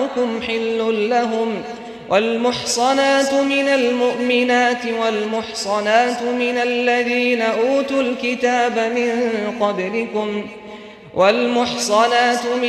نساؤكم حل لهم والمحصنات من المؤمنات والمحصنات من الذين أوتوا الكتاب من قبلكم